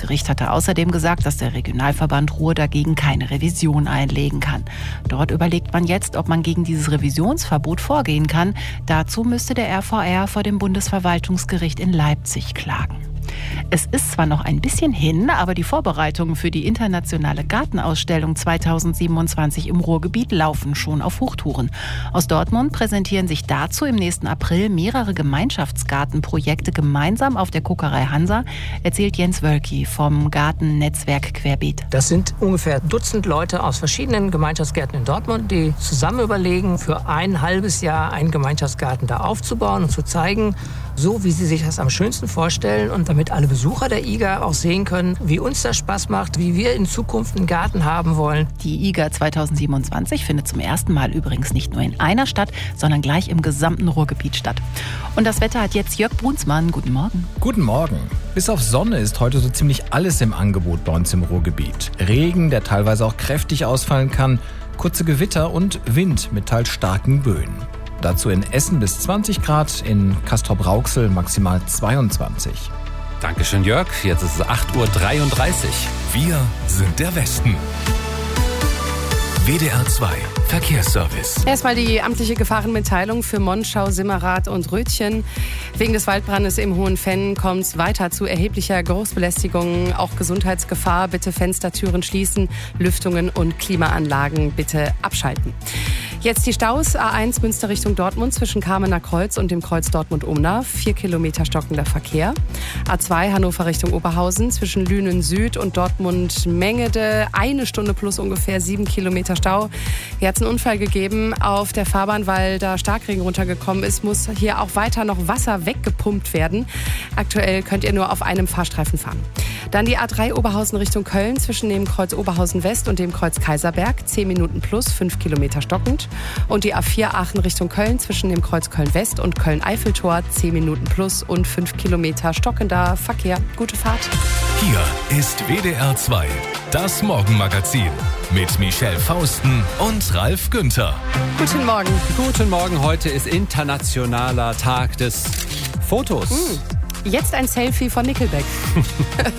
Gericht hatte außerdem gesagt, dass der Regionalverband Ruhr dagegen keine Revision einlegen kann. Dort überlegt man jetzt, ob man gegen dieses Revisionsverbot vorgehen kann. Dazu müsste der RVR vor dem Bundesverwaltungsgericht in Leipzig klagen. Es ist zwar noch ein bisschen hin, aber die Vorbereitungen für die internationale Gartenausstellung 2027 im Ruhrgebiet laufen schon auf Hochtouren. Aus Dortmund präsentieren sich dazu im nächsten April mehrere Gemeinschaftsgartenprojekte gemeinsam auf der Kokerei Hansa, erzählt Jens Wölki vom Gartennetzwerk Querbeet. Das sind ungefähr Dutzend Leute aus verschiedenen Gemeinschaftsgärten in Dortmund, die zusammen überlegen, für ein halbes Jahr einen Gemeinschaftsgarten da aufzubauen und zu zeigen, so wie sie sich das am schönsten vorstellen und damit alle Besucher der IGA auch sehen können, wie uns das Spaß macht, wie wir in Zukunft einen Garten haben wollen. Die IGA 2027 findet zum ersten Mal übrigens nicht nur in einer Stadt, sondern gleich im gesamten Ruhrgebiet statt. Und das Wetter hat jetzt Jörg Brunsmann. Guten Morgen. Guten Morgen. Bis auf Sonne ist heute so ziemlich alles im Angebot bei uns im Ruhrgebiet. Regen, der teilweise auch kräftig ausfallen kann, kurze Gewitter und Wind mit teils starken Böen. Dazu in Essen bis 20 Grad, in Castrop-Rauxel maximal 22. Dankeschön, Jörg. Jetzt ist es 8:33 Uhr. Wir sind der Westen. WDR 2 Verkehrsservice. Erstmal die amtliche Gefahrenmitteilung für Monschau, Simmerath und Rötchen. Wegen des Waldbrandes im Hohenfenn kommt es weiter zu erheblicher Geruchsbelästigung, auch Gesundheitsgefahr. Bitte Fenster, Türen schließen, Lüftungen und Klimaanlagen bitte abschalten. Jetzt die Staus. A1 Münster Richtung Dortmund zwischen Kamener Kreuz und dem Kreuz Dortmund-Umnav. 4 Kilometer stockender Verkehr. A2 Hannover Richtung Oberhausen zwischen Lünen Süd und Dortmund-Mengede. 1 Stunde plus ungefähr 7 Kilometer Stau. Hier hat es einen Unfall gegeben auf der Fahrbahn, weil da Starkregen runtergekommen ist. Muss hier auch weiter noch Wasser weggepumpt werden. Aktuell könnt ihr nur auf einem Fahrstreifen fahren. Dann die A3 Oberhausen Richtung Köln zwischen dem Kreuz Oberhausen West und dem Kreuz Kaiserberg. 10 Minuten plus, 5 Kilometer stockend. Und die A4 Aachen Richtung Köln zwischen dem Kreuz Köln-West und Köln-Eiffeltor. 10 Minuten plus und 5 Kilometer stockender Verkehr. Gute Fahrt. Hier ist WDR 2, das Morgenmagazin mit Michelle Fausten und Ralf Günther. Guten Morgen. Guten Morgen. Heute ist internationaler Tag des Fotos. Jetzt ein Selfie von Nickelback.